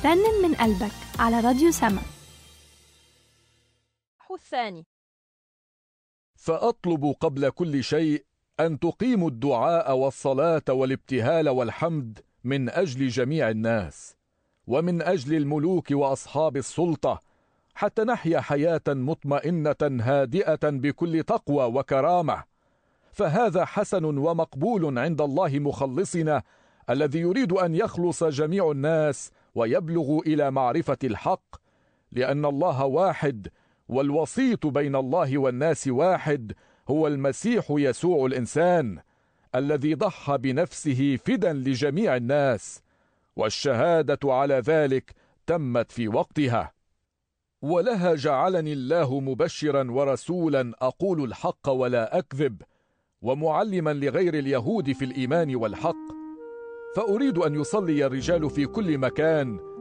رنم من قلبك على راديو سما. الثاني: فأطلب قبل كل شيء أن تقيموا الدعاء والصلاة والابتهال والحمد من أجل جميع الناس، ومن أجل الملوك وأصحاب السلطة، حتى نحيا حياة مطمئنة هادئة بكل تقوى وكرامة، فهذا حسن ومقبول عند الله مخلصنا، الذي يريد أن يخلص جميع الناس ويبلغ إلى معرفة الحق، لأن الله واحد، والوسيط بين الله والناس واحد، هو المسيح يسوع الإنسان، الذي ضحى بنفسه فدا لجميع الناس، والشهادة على ذلك تمت في وقتها. ولها جعلني الله مبشرا ورسولا أقول الحق ولا أكذب، ومعلما لغير اليهود في الإيمان والحق، فأريد أن يصلي الرجال في كل مكان